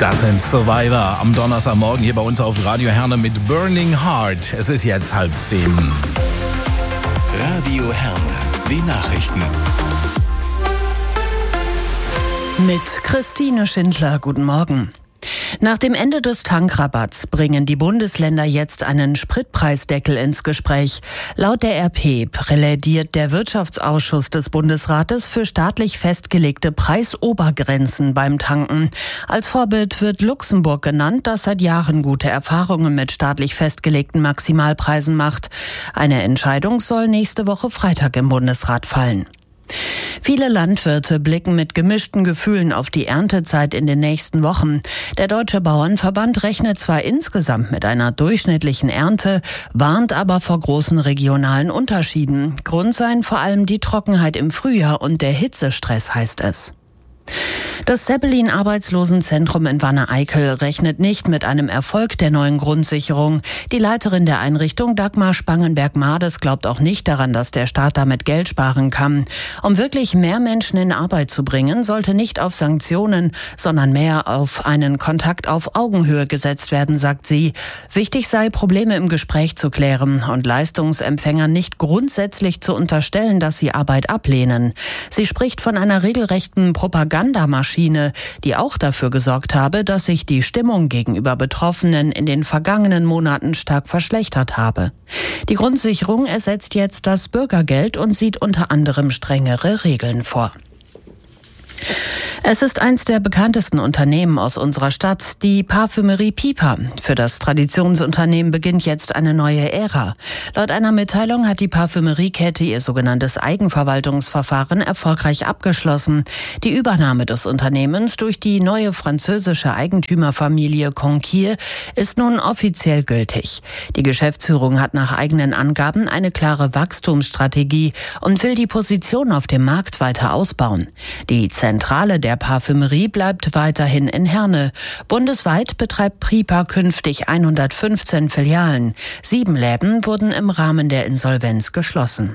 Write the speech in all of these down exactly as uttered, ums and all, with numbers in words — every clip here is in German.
Das sind Survivor am Donnerstagmorgen hier bei uns auf Radio Herne mit Burning Heart. Es ist jetzt halb zehn. Radio Herne, die Nachrichten. Mit Christine Schindler, guten Morgen. Nach dem Ende des Tankrabatts bringen die Bundesländer jetzt einen Spritpreisdeckel ins Gespräch. Laut der R P plädiert der Wirtschaftsausschuss des Bundesrates für staatlich festgelegte Preisobergrenzen beim Tanken. Als Vorbild wird Luxemburg genannt, das seit Jahren gute Erfahrungen mit staatlich festgelegten Maximalpreisen macht. Eine Entscheidung soll nächste Woche Freitag im Bundesrat fallen. Viele Landwirte blicken mit gemischten Gefühlen auf die Erntezeit in den nächsten Wochen. Der Deutsche Bauernverband rechnet zwar insgesamt mit einer durchschnittlichen Ernte, warnt aber vor großen regionalen Unterschieden. Grund seien vor allem die Trockenheit im Frühjahr und der Hitzestress, heißt es. Das Zeppelin-Arbeitslosenzentrum in Wanne-Eickel rechnet nicht mit einem Erfolg der neuen Grundsicherung. Die Leiterin der Einrichtung, Dagmar Spangenberg-Mades, glaubt auch nicht daran, dass der Staat damit Geld sparen kann. Um wirklich mehr Menschen in Arbeit zu bringen, sollte nicht auf Sanktionen, sondern mehr auf einen Kontakt auf Augenhöhe gesetzt werden, sagt sie. Wichtig sei, Probleme im Gespräch zu klären und Leistungsempfängern nicht grundsätzlich zu unterstellen, dass sie Arbeit ablehnen. Sie spricht von einer regelrechten Propagandamaschine, die auch dafür gesorgt habe, dass sich die Stimmung gegenüber Betroffenen in den vergangenen Monaten stark verschlechtert habe. Die Grundsicherung ersetzt jetzt das Bürgergeld und sieht unter anderem strengere Regeln vor. Es ist eins der bekanntesten Unternehmen aus unserer Stadt, die Parfümerie Piper. Für das Traditionsunternehmen beginnt jetzt eine neue Ära. Laut einer Mitteilung hat die Parfümeriekette ihr sogenanntes Eigenverwaltungsverfahren erfolgreich abgeschlossen. Die Übernahme des Unternehmens durch die neue französische Eigentümerfamilie Conquer ist nun offiziell gültig. Die Geschäftsführung hat nach eigenen Angaben eine klare Wachstumsstrategie und will die Position auf dem Markt weiter ausbauen. Die Zentrale der Parfümerie bleibt weiterhin in Herne. Bundesweit betreibt Piper künftig hundertfünfzehn Filialen. Sieben Läden wurden im Rahmen der Insolvenz geschlossen.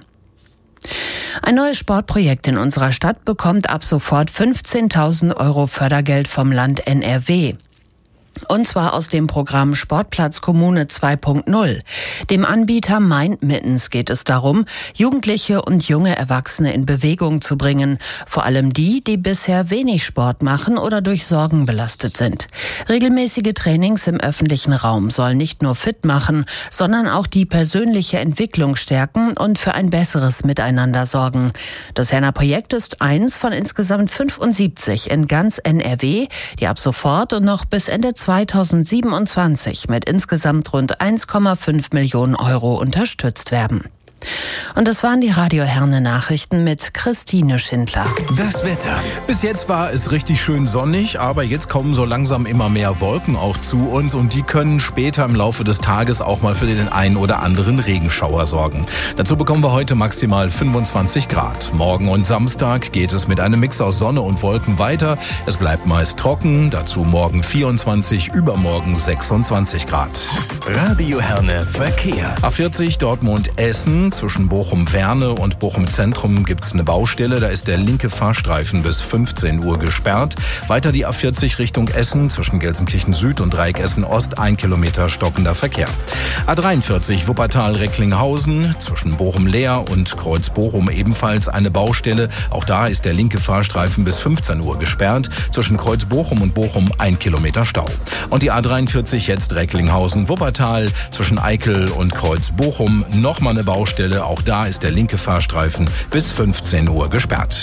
Ein neues Sportprojekt in unserer Stadt bekommt ab sofort fünfzehntausend Euro Fördergeld vom Land N R W. Und zwar aus dem Programm Sportplatz Kommune zwei Punkt null. Dem Anbieter Mind Mittens geht es darum, Jugendliche und junge Erwachsene in Bewegung zu bringen. Vor allem die, die bisher wenig Sport machen oder durch Sorgen belastet sind. Regelmäßige Trainings im öffentlichen Raum sollen nicht nur fit machen, sondern auch die persönliche Entwicklung stärken und für ein besseres Miteinander sorgen. Das Herner Projekt ist eins von insgesamt fünfundsiebzig in ganz N R W, die ab sofort und noch bis Ende zweitausendsiebenundzwanzig mit insgesamt rund eins Komma fünf Millionen Euro unterstützt werden. Und das waren die Radio Herne Nachrichten mit Christine Schindler. Das Wetter. Bis jetzt war es richtig schön sonnig, aber jetzt kommen so langsam immer mehr Wolken auch zu uns und die können später im Laufe des Tages auch mal für den einen oder anderen Regenschauer sorgen. Dazu bekommen wir heute maximal fünfundzwanzig Grad. Morgen und Samstag geht es mit einem Mix aus Sonne und Wolken weiter. Es bleibt meist trocken, dazu morgen vierundzwanzig, übermorgen sechsundzwanzig Grad. Radio Herne Verkehr. A vierzig Dortmund-Essen. Zwischen Bochum-Werne und Bochum-Zentrum gibt es eine Baustelle. Da ist der linke Fahrstreifen bis fünfzehn Uhr gesperrt. Weiter die A vierzig Richtung Essen zwischen Gelsenkirchen Süd und Dreieck Essen Ost. Ein Kilometer stockender Verkehr. A dreiundvierzig Wuppertal-Recklinghausen zwischen Bochum-Leer und Kreuz-Bochum ebenfalls eine Baustelle. Auch da ist der linke Fahrstreifen bis fünfzehn Uhr gesperrt. Zwischen Kreuz-Bochum und Bochum ein Kilometer Stau. Und die A dreiundvierzig jetzt Recklinghausen-Wuppertal zwischen Eickel und Kreuz-Bochum nochmal eine Baustelle. Auch da ist der linke Fahrstreifen bis fünfzehn Uhr gesperrt.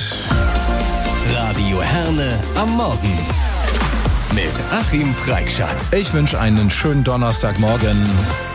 Radio Herne am Morgen mit Achim Preikschat. Ich wünsche einen schönen Donnerstagmorgen.